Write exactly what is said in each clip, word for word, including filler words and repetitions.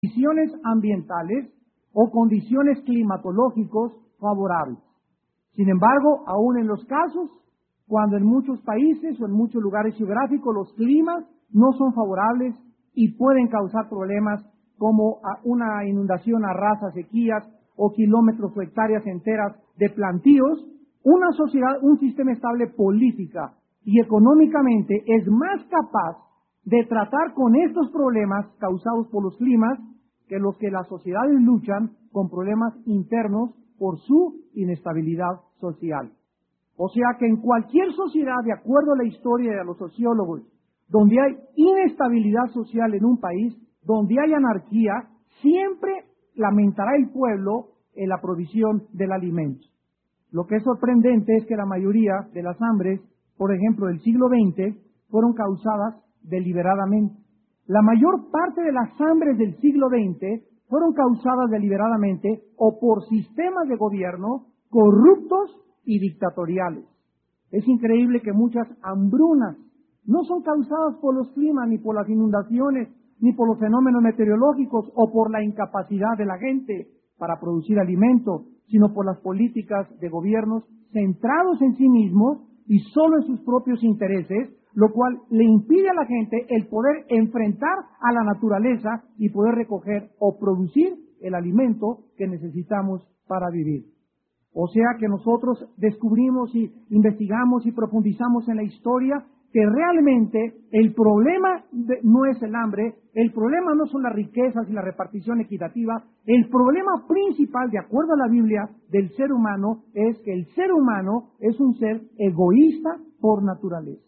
condiciones ambientales o condiciones climatológicos favorables. Sin embargo, aún en los casos, cuando en muchos países o en muchos lugares geográficos los climas no son favorables y pueden causar problemas como una inundación, arrasa, sequías o kilómetros o hectáreas enteras de plantíos, una sociedad, un sistema estable política y económicamente es más capaz de tratar con estos problemas causados por los climas que los que las sociedades luchan con problemas internos por su inestabilidad social. O sea que en cualquier sociedad, de acuerdo a la historia de los sociólogos, donde hay inestabilidad social en un país, donde hay anarquía, siempre lamentará el pueblo en la provisión del alimento. Lo que es sorprendente es que la mayoría de las hambres, por ejemplo, del siglo veinte, fueron causadas deliberadamente. La mayor parte de las hambres del siglo veinte fueron causadas deliberadamente o por sistemas de gobierno corruptos y dictatoriales. Es increíble que muchas hambrunas no son causadas por los climas, ni por las inundaciones, ni por los fenómenos meteorológicos o por la incapacidad de la gente para producir alimento, sino por las políticas de gobiernos centrados en sí mismos y solo en sus propios intereses, lo cual le impide a la gente el poder enfrentar a la naturaleza y poder recoger o producir el alimento que necesitamos para vivir. O sea que nosotros descubrimos y investigamos y profundizamos en la historia que realmente el problema de, no es el hambre, el problema no son las riquezas y la repartición equitativa, el problema principal, de acuerdo a la Biblia, del ser humano es que el ser humano es un ser egoísta por naturaleza.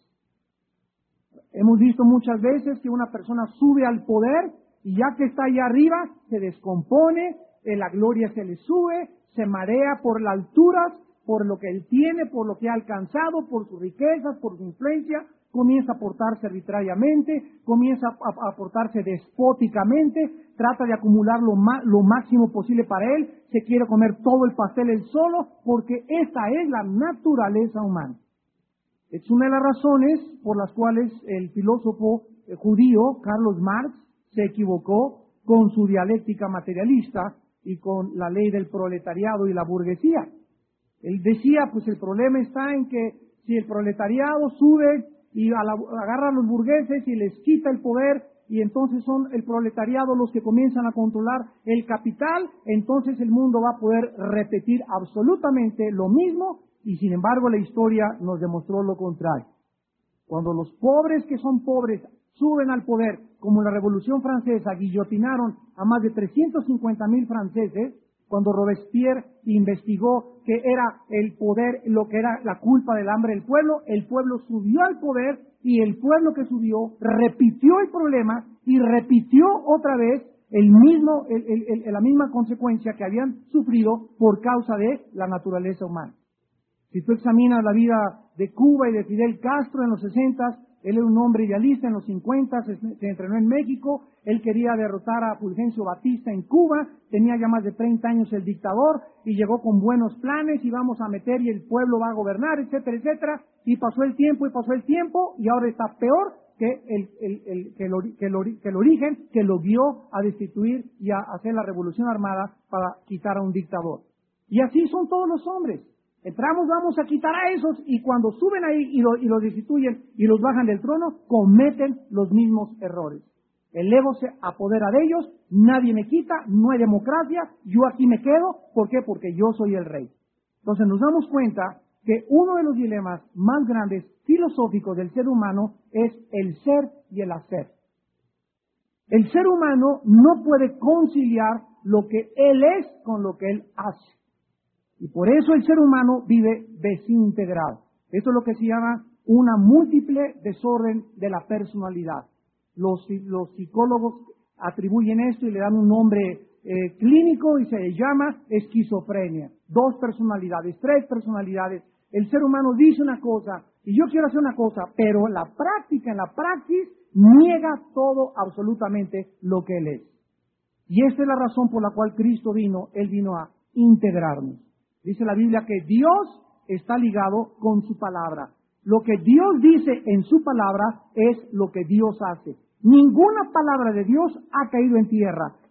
Hemos visto muchas veces que una persona sube al poder y ya que está allá arriba se descompone, eh, la gloria se le sube, se marea por las alturas, por lo que él tiene, por lo que ha alcanzado, por sus riquezas, por su influencia, comienza a portarse arbitrariamente, comienza a, a portarse despóticamente, trata de acumular lo, ma, lo máximo posible para él, se quiere comer todo el pastel él solo, porque esta es la naturaleza humana. Es una de las razones por las cuales el filósofo eh, judío Carlos Marx se equivocó con su dialéctica materialista y con la ley del proletariado y la burguesía. Él decía, pues el problema está en que si el proletariado sube y a la, agarra a los burgueses y les quita el poder, y entonces son el proletariado los que comienzan a controlar el capital, entonces el mundo va a poder repetir absolutamente lo mismo, y sin embargo la historia nos demostró lo contrario. Cuando los pobres que son pobres suben al poder, como en la Revolución Francesa, guillotinaron a más de trescientos cincuenta mil franceses, cuando Robespierre investigó que era el poder, lo que era la culpa del hambre del pueblo, el pueblo subió al poder y el pueblo que subió repitió el problema y repitió otra vez el mismo, el, el, el, la misma consecuencia que habían sufrido por causa de la naturaleza humana. Si tú examinas la vida de Cuba y de Fidel Castro en los sesentas, él era un hombre idealista, en los cincuenta se, se entrenó en México, él quería derrotar a Fulgencio Batista en Cuba, tenía ya más de treinta años el dictador y llegó con buenos planes y vamos a meter y el pueblo va a gobernar, etcétera, etcétera, y pasó el tiempo y pasó el tiempo y ahora está peor que el, el, el, que, el, que, el, que el origen que lo guió a destituir y a hacer la revolución armada para quitar a un dictador. Y así son todos los hombres. Entramos, vamos a quitar a esos, y cuando suben ahí y, lo, y los destituyen y los bajan del trono, cometen los mismos errores. El ego se apodera de ellos, nadie me quita, no hay democracia, yo aquí me quedo. ¿Por qué? Porque yo soy el rey. Entonces nos damos cuenta que uno de los dilemas más grandes filosóficos del ser humano es el ser y el hacer. El ser humano no puede conciliar lo que él es con lo que él hace. Y por eso el ser humano vive desintegrado. Esto es lo que se llama una múltiple desorden de la personalidad. Los, los psicólogos atribuyen esto y le dan un nombre eh, clínico y se le llama esquizofrenia. Dos personalidades, tres personalidades. El ser humano dice una cosa y yo quiero hacer una cosa, pero la práctica, en la praxis, niega todo absolutamente lo que él es. Y esta es la razón por la cual Cristo vino. Él vino a integrarnos. Dice la Biblia que Dios está ligado con su palabra. Lo que Dios dice en su palabra es lo que Dios hace. Ninguna palabra de Dios ha caído en tierra.